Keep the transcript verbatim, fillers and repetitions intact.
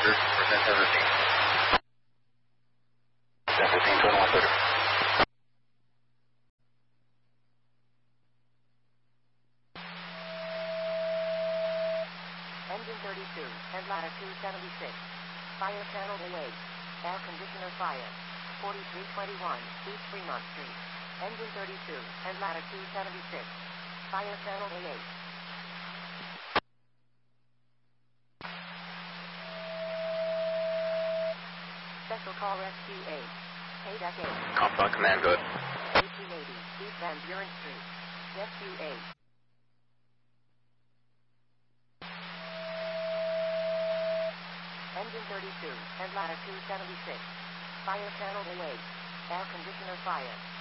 percent seventeen. seventeen, twenty-one thirty. Engine thirty-two, and ladder two seventy-six. Fire channel A eight. Air conditioner fire. forty-three twenty-one, East Fremont Street. Engine thirty-two, and ladder two seventy-six. Fire channel A eight. Special call Rescue eight. K D E C eight. Confirm command, good. eighteen eighty, East Van Buren Street. Rescue eight. Engine thirty-two, and ladder two seventy-six. Fire channel A eight. Air conditioner fire.